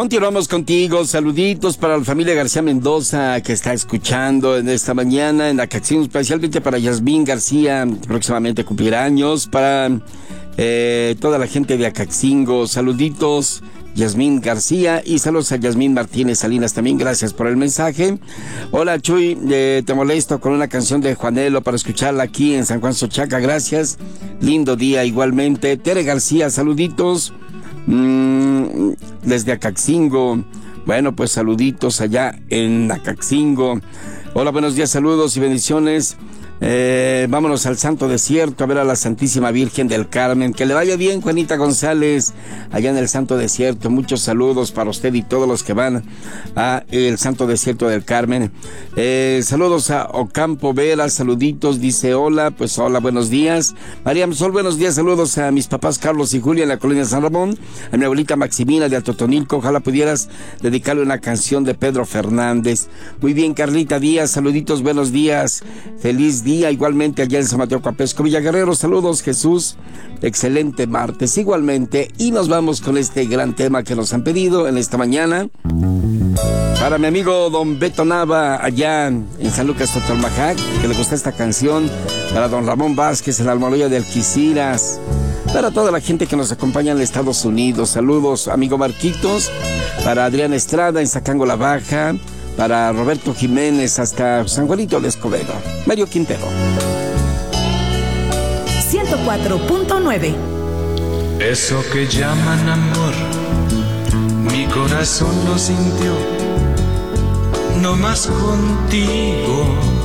Continuamos contigo. Saluditos para la familia García Mendoza que está escuchando en esta mañana en Acaxingo, especialmente para Yasmín García, que próximamente cumplirá años, para toda la gente de Acaxingo. Saluditos, Yasmín García, y saludos a Yasmín Martínez Salinas también. Gracias por el mensaje. Hola, Chuy, te molesto con una canción de Juanelo para escucharla aquí en San Juan Xochaca. Gracias. Lindo día igualmente. Tere García, saluditos. Desde Acaxingo. Bueno, pues saluditos allá en Acaxingo. Hola, buenos días, saludos y bendiciones. Vámonos al Santo Desierto a ver a la Santísima Virgen del Carmen. Que le vaya bien, Juanita González, allá en el Santo Desierto. Muchos saludos para usted y todos los que van a el Santo Desierto del Carmen. Saludos a Ocampo Vera, saluditos, dice hola, pues hola, buenos días. María Sol, buenos días, saludos a mis papás Carlos y Julia en la colonia San Ramón, a mi abuelita Maximina de Atotonilco. Ojalá pudieras dedicarle una canción de Pedro Fernández. Muy bien, Carlita Díaz, saluditos, buenos días, feliz día, igualmente allá en San Mateo Coapesco, Villaguerrero. Saludos, Jesús, excelente martes igualmente, y nos vamos con este gran tema que nos han pedido en esta mañana para mi amigo don Beto Nava allá en San Lucas Totalmajac, que le gusta esta canción, para don Ramón Vázquez en la Almoloya de Algeciras, para toda la gente que nos acompaña en Estados Unidos. Saludos, amigo Marquitos, para Adrián Estrada en Zacango la Baja, para Roberto Jiménez hasta San Juanito de Escobedo. Mario Quintero. 104.9. Eso que llaman amor, mi corazón lo sintió, no más contigo.